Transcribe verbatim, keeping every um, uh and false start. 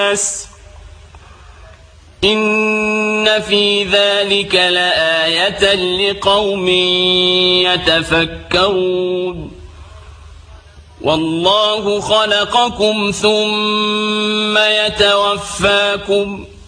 إن في ذلك لآية لقوم يتفكرون والله خلقكم ثم يتوفاكم